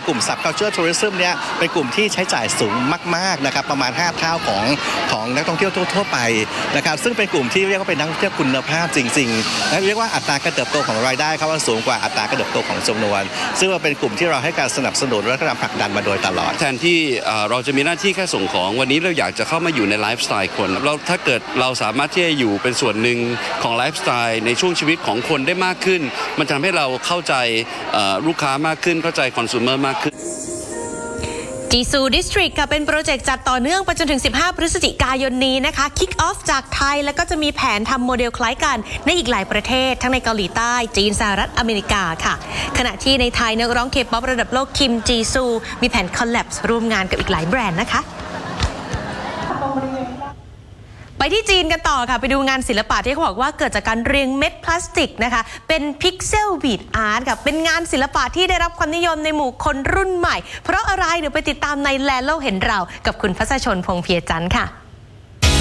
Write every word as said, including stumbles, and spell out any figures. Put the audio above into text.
กลุ่ม Subculture Tourism เนี่ยเป็นกลุ่มที่ใช้จ่ายสูงมากๆนะครับประมาณห้าเท่าของของนักท่องเที่ยวทั่วๆไปนะครับซึ่งเป็นกลุ่มที่เรียกว่าเป็นนักท่องเที่ยวคุณภาพจริงๆและเรียกว่าอัตราการเติบโตของรายได้เขาว่าสูงกว่าอัตราการเติบโตของจำนวนซึ่งเป็นกลุ่มที่เราให้การสนับสนุนและการผลักดันมาโดยตลอดแทนที่เราจะมีหน้าที่แค่ส่งของวันนี้เราอยากจะเข้ามาอยู่ในไลฟ์สไตล์คนเราถ้าเกิดเราสามารถที่จะอยู่เป็นส่วนหนึ่งของไลฟ์สไตล์ในช่วงชีวิตของคนได้มากขึ้นมันทำให้เราเข้าใจลูกค้ามากขึ้นเข้าใจคอน sumer มากขึ้นจีซูดิสทริกค่ะเป็นโปรเจกต์จัดต่อเนื่องไปจนถึงสิบห้าพฤศจิกายนนี้นะคะคิกออฟจากไทยแล้วก็จะมีแผนทำโมเดลคล้ายกันในอีกหลายประเทศทั้งในเกาหลีใต้จีนสหรัฐอเมริกาค่ะขณะที่ในไทยนักร้องเคป๊อประดับโลกคิมจีซูมีแผนคอลแลบร่วมงานกับอีกหลายแบรนด์นะคะไปที่จีนกันต่อค่ะไปดูงานศิลปะที่เขาบอกว่าเกิดจากการเรียงเม็ดพลาสติกนะคะเป็นพิกเซลบีดอาร์ตค่ะเป็นงานศิลปะที่ได้รับความนิยมในหมู่คนรุ่นใหม่เพราะอะไรเดี๋ยวไปติดตามในแลโลกเห็นเรากับคุณพัชชนพงษ์เพียรจันทร์ค่ะ